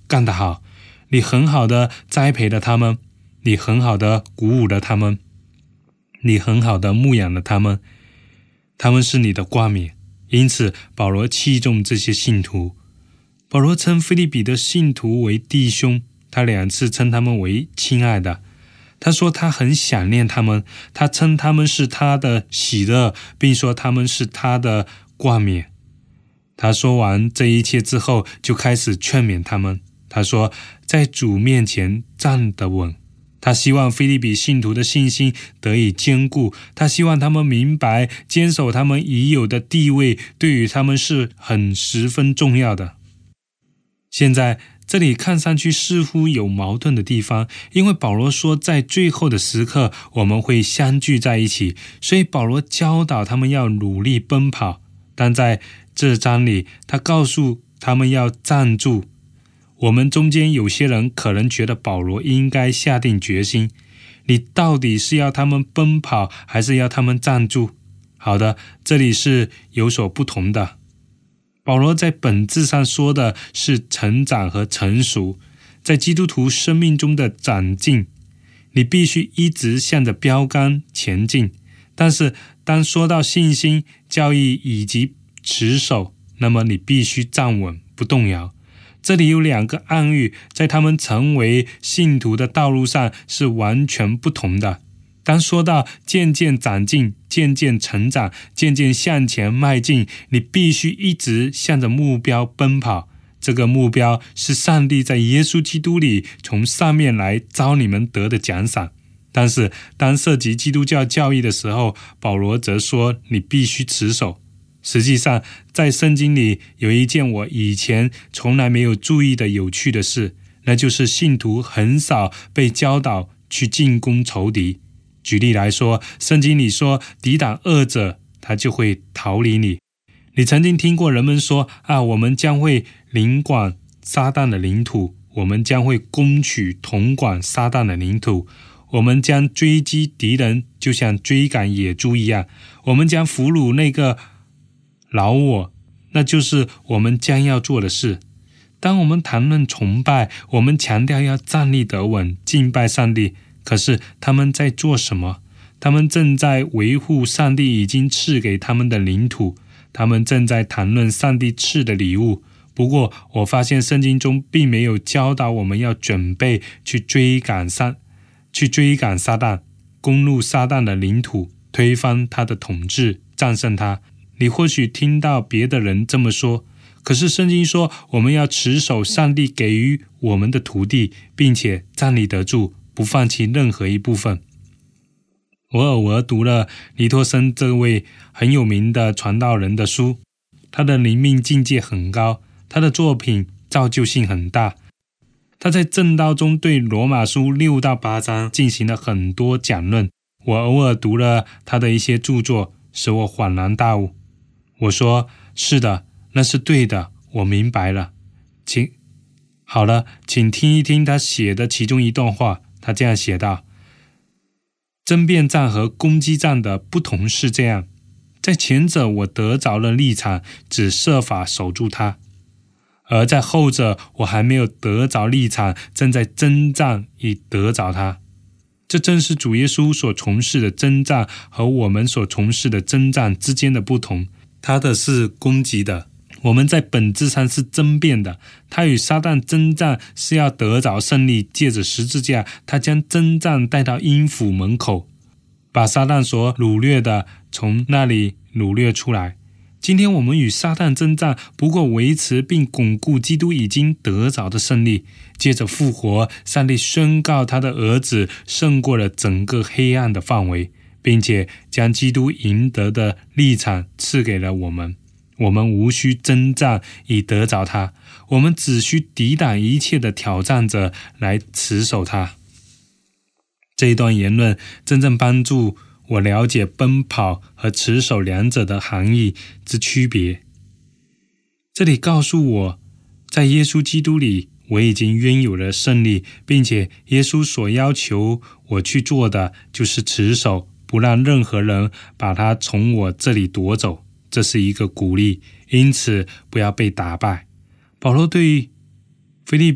干得好，你很好的栽培了他们，你很好的鼓舞了他们，你很好的牧养了他们，他们是你的冠冕。因此保罗器重这些信徒。保罗称腓立比的信徒为弟兄，他2次称他们为亲爱的。他说他很想念他们，他称他们是他的喜乐，并说他们是他的冠冕。他说完这一切之后，就开始劝勉他们。他说在主面前站得稳。他希望腓立比信徒的信心得以坚固，他希望他们明白坚守他们已有的地位对于他们是十分重要的。现在这里看上去似乎有矛盾的地方，因为保罗说在最后的时刻我们会相聚在一起，所以保罗教导他们要努力奔跑，但在这章里他告诉他们要站住。我们中间有些人可能觉得保罗应该下定决心，你到底是要他们奔跑还是要他们站住？好的，这里是有所不同的。保罗在本质上说的是成长和成熟，在基督徒生命中的长进，你必须一直向着标杆前进。但是当说到信心、教义以及持守，那么你必须站稳不动摇。这里有2个暗喻，在他们成为信徒的道路上是完全不同的。当说到渐渐长进、渐渐成长、渐渐向前迈进，你必须一直向着目标奔跑。这个目标是上帝在耶稣基督里从上面来招你们得的奖赏。但是当涉及基督教教义的时候，保罗则说你必须持守。实际上在圣经里有一件我以前从来没有注意的有趣的事，那就是信徒很少被教导去进攻仇敌。举例来说，圣经里说抵挡恶者，他就会逃离你。你曾经听过人们说我们将会领管撒旦的领土，我们将会攻取统管撒旦的领土，我们将追击敌人就像追赶野猪一样，我们将俘虏那个老我，那就是我们将要做的事。当我们谈论崇拜，我们强调要站立得稳，敬拜上帝。可是他们在做什么？他们正在维护上帝已经赐给他们的领土，他们正在谈论上帝赐的礼物。不过我发现圣经中并没有教导我们要准备去追赶撒旦，攻入撒旦的领土，推翻他的统治，战胜他。你或许听到别的人这么说，可是圣经说我们要持守上帝给予我们的土地，并且站立得住，不放弃任何一部分。我偶尔读了尼托生这位很有名的传道人的书，他的灵命境界很高，他的作品造就性很大。他在正道中对罗马书6到8章进行了很多讲论。我偶尔读了他的一些著作，使我恍然大悟。我说是的，那是对的，我明白了。好了，请听一听他写的其中一段话。他这样写道：争辩战和攻击战的不同是这样，在前者我得着了立场，只设法守住它；而在后者我还没有得着立场，正在征战以得着它。这正是主耶稣所从事的征战和我们所从事的征战之间的不同。他的是攻击的，我们在本质上是争辩的。他与撒旦征战是要得着胜利，借着十字架，他将征战带到阴府门口，把撒旦所掳掠的从那里掳掠出来。今天我们与撒旦征战，不过维持并巩固基督已经得着的胜利。借着复活，上帝宣告他的儿子胜过了整个黑暗的范围，并且将基督赢得的立场赐给了我们。我们无需征战以得着他，我们只需抵挡一切的挑战者来持守他。这一段言论真正帮助我了解奔跑和持守两者的含义之区别。这里告诉我，在耶稣基督里，我已经拥有了胜利，并且耶稣所要求我去做的就是持守，不让任何人把它从我这里夺走。这是一个鼓励，因此不要被打败。保罗对腓立